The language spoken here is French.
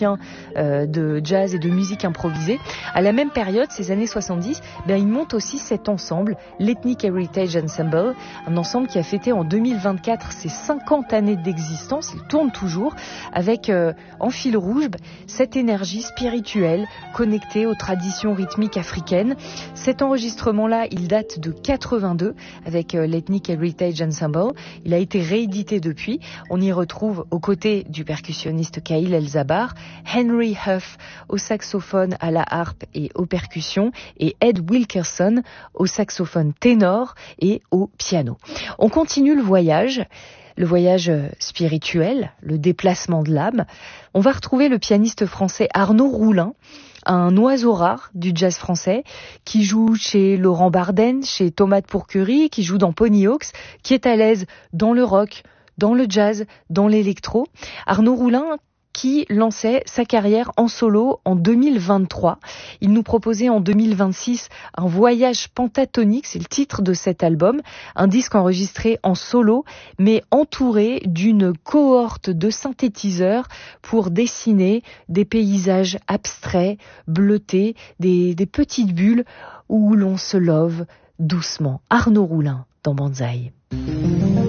de jazz et de musique improvisée. À la même période, ces années 70, il monte aussi cet ensemble, l'Ethnic Heritage Ensemble, un ensemble qui a fêté en 2024 ses 50 années d'existence. Il tourne toujours avec en fil rouge cette énergie spirituelle connectée aux traditions rythmiques africaines. Cet enregistrement-là, il date de 82 avec l'Ethnic Heritage Ensemble. Il a été réédité depuis. On y retrouve aux côtés du percussionniste Khalil El-Zabar, Henry Huff au saxophone, à la harpe et aux percussions et Ed Wilkerson au saxophone ténor et au piano. On continue le voyage spirituel, le déplacement de l'âme. On va retrouver le pianiste français Arnaud Roulin, un oiseau rare du jazz français, qui joue chez Laurent Barden, chez Tomate Pourquerie, qui joue dans Ponyhawks, qui est à l'aise dans le rock, dans le jazz, dans l'électro. Arnaud Roulin qui lançait sa carrière en solo en 2023. Il nous proposait en 2026 un voyage pentatonique, c'est le titre de cet album, un disque enregistré en solo, mais entouré d'une cohorte de synthétiseurs pour dessiner des paysages abstraits, bleutés, des petites bulles où l'on se love doucement. Arnaud Roulin dans Banzai.